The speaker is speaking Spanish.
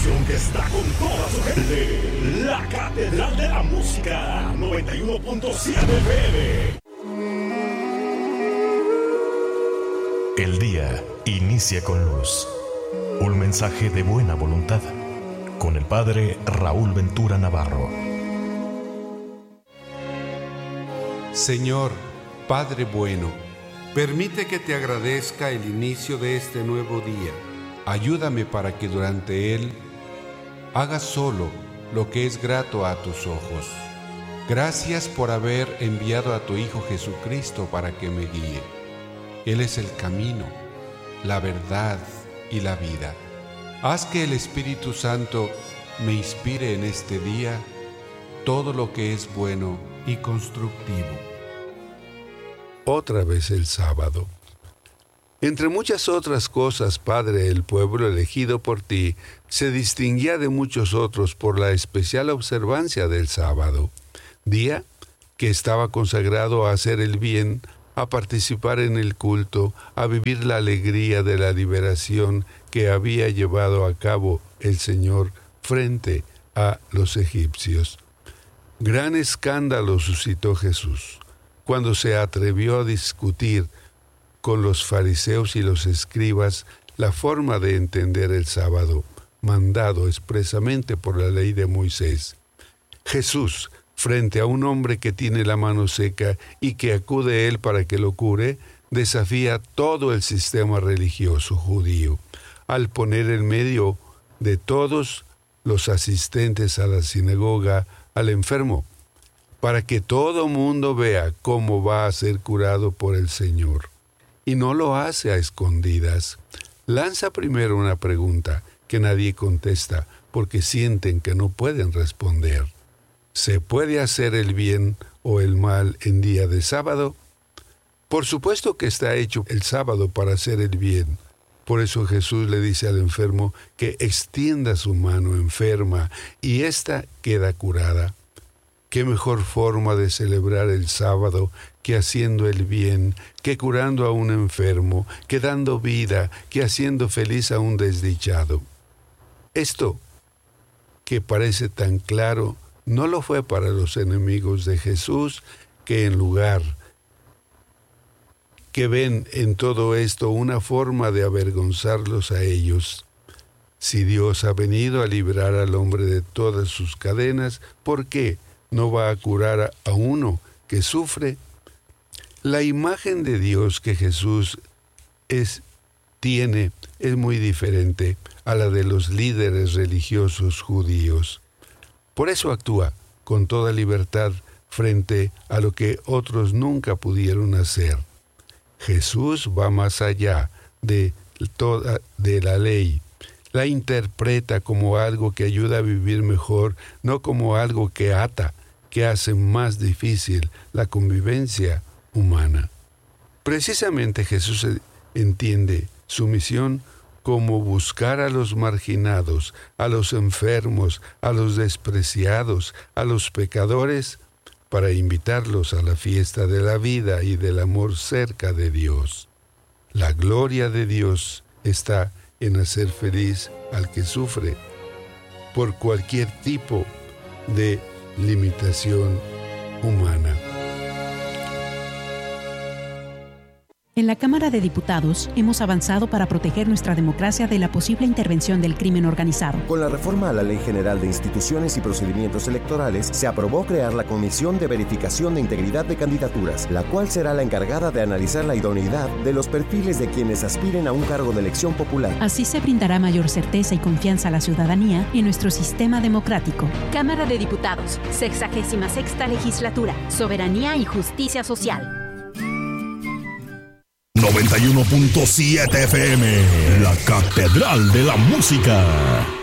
estación que está con toda su gente. La Catedral de la Música, 91.7 FM. El día inicia con luz. Un mensaje de buena voluntad. Con el Padre Raúl Ventura Navarro. Señor, Padre bueno, permite que te agradezca el inicio de este nuevo día. Ayúdame para que durante él haga solo lo que es grato a tus ojos. Gracias por haber enviado a tu Hijo Jesucristo para que me guíe. Él es el camino, la verdad y la vida. Haz que el Espíritu Santo me inspire en este día todo lo que es bueno y constructivo. Otra vez el sábado. Entre muchas otras cosas, Padre, el pueblo elegido por ti se distinguía de muchos otros por la especial observancia del sábado, día que estaba consagrado a hacer el bien, a participar en el culto, a vivir la alegría de la liberación que había llevado a cabo el Señor frente a los egipcios. Gran escándalo suscitó Jesús cuando se atrevió a discutir con los fariseos y los escribas la forma de entender el sábado, mandado expresamente por la ley de Moisés. Jesús, frente a un hombre que tiene la mano seca y que acude a él para que lo cure, desafía todo el sistema religioso judío, al poner en medio de todos los asistentes a la sinagoga al enfermo, para que todo mundo vea cómo va a ser curado por el Señor. Y no lo hace a escondidas. Lanza primero una pregunta que nadie contesta porque sienten que no pueden responder. ¿Se puede hacer el bien o el mal en día de sábado? Por supuesto que está hecho el sábado para hacer el bien. Por eso Jesús le dice al enfermo que extienda su mano enferma y ésta queda curada. ¿Qué mejor forma de celebrar el sábado que haciendo el bien, que curando a un enfermo, que dando vida, que haciendo feliz a un desdichado? Esto, que parece tan claro, no lo fue para los enemigos de Jesús, que en lugar que ven en todo esto una forma de avergonzarlos a ellos. Si Dios ha venido a librar al hombre de todas sus cadenas, ¿por qué no va a curar a uno que sufre? La imagen de Dios que Jesús tiene es muy diferente a la de los líderes religiosos judíos. Por eso actúa con toda libertad frente a lo que otros nunca pudieron hacer. Jesús va más allá de la ley. La interpreta como algo que ayuda a vivir mejor, no como algo que ata, que hace más difícil la convivencia humana. Precisamente Jesús entiende su misión como buscar a los marginados, a los enfermos, a los despreciados, a los pecadores, para invitarlos a la fiesta de la vida y del amor cerca de Dios. La gloria de Dios está en hacer feliz al que sufre por cualquier tipo de limitación humana. En la Cámara de Diputados hemos avanzado para proteger nuestra democracia de la posible intervención del crimen organizado. Con la reforma a la Ley General de Instituciones y Procedimientos Electorales, se aprobó crear la Comisión de Verificación de Integridad de Candidaturas, la cual será la encargada de analizar la idoneidad de los perfiles de quienes aspiren a un cargo de elección popular. Así se brindará mayor certeza y confianza a la ciudadanía en nuestro sistema democrático. Cámara de Diputados, 66ª Legislatura, Soberanía y Justicia Social. 91.7 FM, la Catedral de la Música.